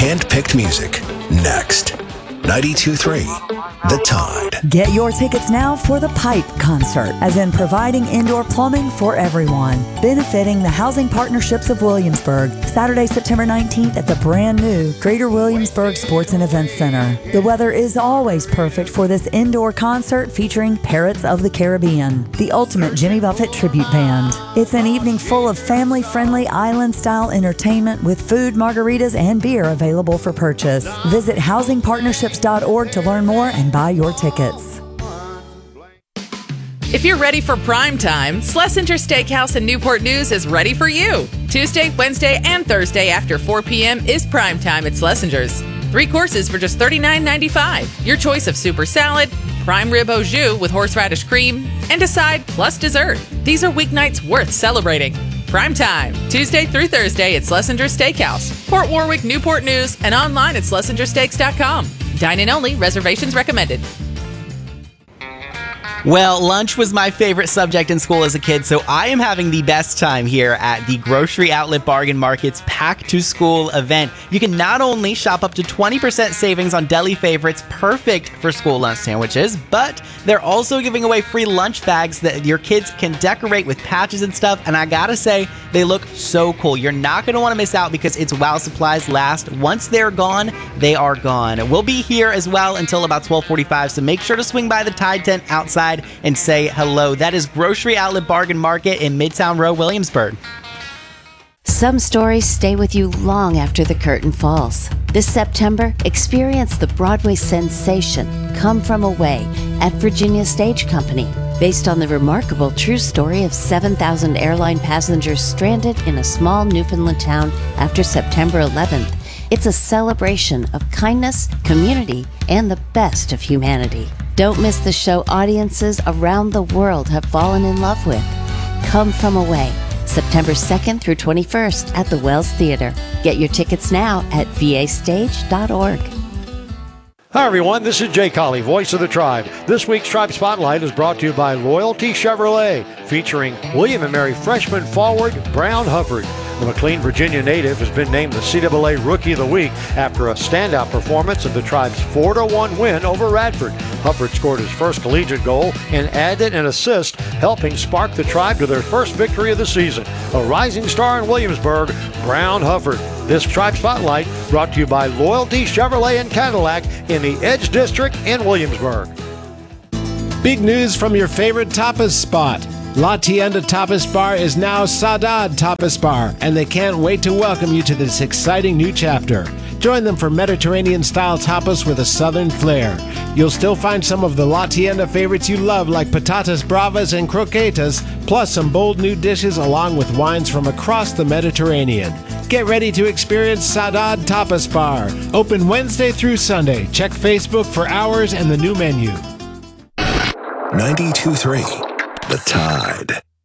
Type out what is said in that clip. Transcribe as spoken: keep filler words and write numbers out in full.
hand-picked music. Next. ninety-two point three The Tide. Get your tickets now for the Pipe Concert, as in providing indoor plumbing for everyone. Benefiting the Housing Partnerships of Williamsburg, Saturday, September nineteenth at the brand new Greater Williamsburg Sports and Events Center. The weather is always perfect for this indoor concert featuring Parrots of the Caribbean, the ultimate Jimmy Buffett tribute band. It's an evening full of family-friendly island-style entertainment with food, margaritas, and beer available for purchase. Visit housing partnerships dot org to learn more and buy your tickets. If you're ready for prime time, Schlesinger Steakhouse in Newport News is ready for you. Tuesday, Wednesday, and Thursday after four p.m. is prime time at Schlesinger's. Three courses for just thirty-nine ninety-five. Your choice of super salad, prime rib au jus with horseradish cream, and a side plus dessert. These are weeknights worth celebrating. Prime time, Tuesday through Thursday at Schlesinger Steakhouse, Port Warwick, Newport News, and online at schlesinger steaks dot com. Dine-in only, reservations recommended. Well, lunch was my favorite subject in school as a kid, so I am having the best time here at the Grocery Outlet Bargain Market's Pack to School event. You can not only shop up to twenty percent savings on deli favorites perfect for school lunch sandwiches, but they're also giving away free lunch bags that your kids can decorate with patches and stuff, and I gotta say, they look so cool. You're not going to want to miss out because it's while supplies last. Once they're gone, they are gone. We'll be here as well until about twelve forty-five, so make sure to swing by the Tide tent outside and say hello. That is Grocery Outlet Bargain Market in Midtown Row, Williamsburg. Some stories stay with you long after the curtain falls. This September, experience the Broadway sensation Come From Away at Virginia Stage Company, based on the remarkable true story of seven thousand airline passengers stranded in a small Newfoundland town after September eleventh. It's a celebration of kindness, community, and the best of humanity. Don't miss the show audiences around the world have fallen in love with. Come From Away, September second through twenty-first at the Wells Theater. Get your tickets now at v a stage dot org. Hi, everyone. This is Jay Colley, voice of the Tribe. This week's Tribe Spotlight is brought to you by Loyalty Chevrolet, featuring William and Mary freshman forward Brown Hubbard. The McLean, Virginia native has been named the C double A Rookie of the Week after a standout performance of the Tribe's four to one win over Radford. Hubbard scored his first collegiate goal and added an assist, helping spark the Tribe to their first victory of the season. A rising star in Williamsburg, Brown Hubbard. This Tribe Spotlight brought to you by Loyalty Chevrolet and Cadillac in the Edge District in Williamsburg. Big news from your favorite tapas spot. La Tienda Tapas Bar is now Saudade Tapas Bar, and they can't wait to welcome you to this exciting new chapter. Join them for Mediterranean-style tapas with a southern flair. You'll still find some of the La Tienda favorites you love, like patatas bravas and croquetas, plus some bold new dishes along with wines from across the Mediterranean. Get ready to experience Saudade Tapas Bar. Open Wednesday through Sunday. Check Facebook for hours and the new menu. ninety-two point three The Tide.